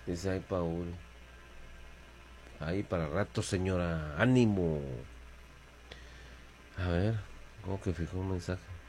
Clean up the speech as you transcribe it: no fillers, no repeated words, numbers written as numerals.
Dice ahí Paul. Ahí para rato, señora. Ánimo. A ver, ¿cómo que fijó un mensaje?